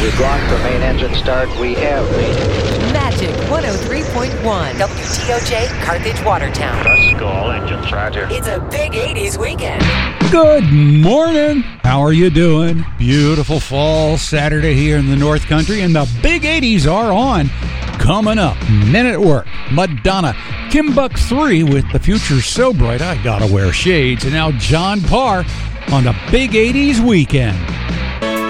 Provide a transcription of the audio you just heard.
We've gone for main engine start. We have made it. Magic 103.1 WTOJ, Carthage, Watertown. Let's go. All engines. Roger. It's a big 80s weekend. Good morning. How are you doing? Beautiful fall Saturday here in the North Country, and the big 80s are on. Coming up, Men at Work, Madonna, Kim Buck 3 with The Future So Bright, I Gotta Wear Shades, and now John Parr on the big 80s weekend.